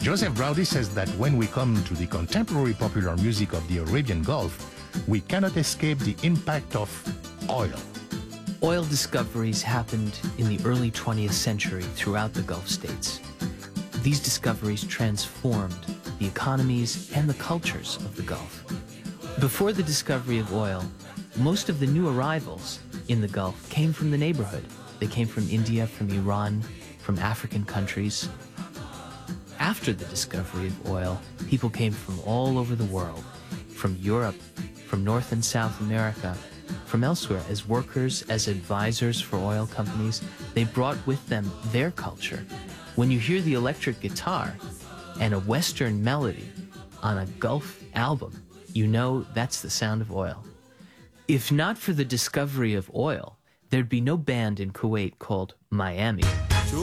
Joseph Braudy says that when we come to the contemporary popular music of the Arabian Gulf, we cannot escape the impact of oil. Oil discoveries happened in the early 20th century throughout the Gulf states. These discoveries transformed the economies and the cultures of the Gulf. Before the discovery of oil, most of the new arrivals in the Gulf came from the neighborhood. They came from India, from Iran, from African countries. After the discovery of oil, people came from all over the world, from Europe, from North and South America, from elsewhere as workers, as advisors for oil companies. They brought with them their culture. When you hear the electric guitar and a Western melody on a Gulf album, you know that's the sound of oil. If not for the discovery of oil, there'd be no band in Kuwait called Miami.